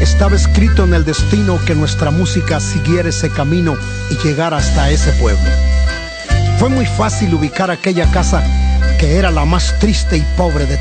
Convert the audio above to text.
Estaba escrito en el destino que nuestra música siguiera ese camino y llegara hasta ese pueblo. Fue muy fácil ubicar aquella casa que era la más triste y pobre de